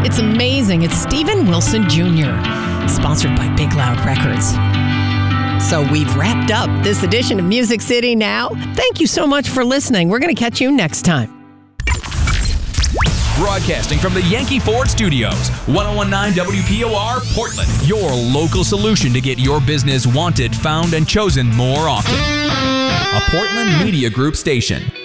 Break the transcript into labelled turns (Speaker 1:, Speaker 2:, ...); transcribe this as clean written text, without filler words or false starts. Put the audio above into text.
Speaker 1: It's amazing. It's Steven Wilson Jr., sponsored by Big Loud Records. So we've wrapped up this edition of Music City now. Thank you so much for listening. We're going to catch you next time.
Speaker 2: Broadcasting from the Yankee Ford Studios, 1019 WPOR, Portland. Your local solution to get your business wanted, found, and chosen more often. A Portland Media Group station.